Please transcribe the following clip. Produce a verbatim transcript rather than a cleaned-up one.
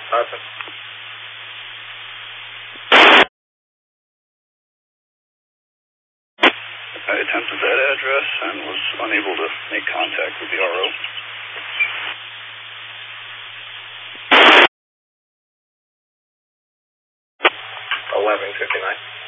Awesome. I attempted that address and was unable to make contact with the R O. eleven fifty-nine.